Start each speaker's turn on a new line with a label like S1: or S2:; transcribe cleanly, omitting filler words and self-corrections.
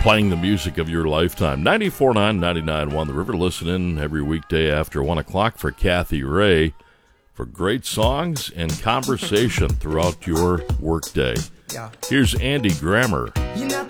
S1: playing the music of your lifetime. 94.9, 99.1 The River. Listen in every weekday after 1 o'clock for Kathy Ray for great songs and conversation throughout your workday.
S2: Yeah.
S1: Here's Andy Grammer.